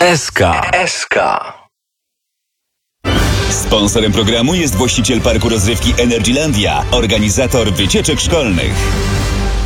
SK. Sponsorem programu jest właściciel parku rozrywki Energylandia, organizator wycieczek szkolnych.